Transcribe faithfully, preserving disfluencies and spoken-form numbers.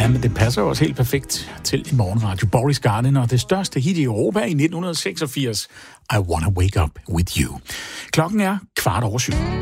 Ja, men det passer også helt perfekt til i morgenradio. Boris Gardiner og det største hit i Europa i nitten seksogfirs. I Wanna Wake Up With You. Klokken er kvart over syv.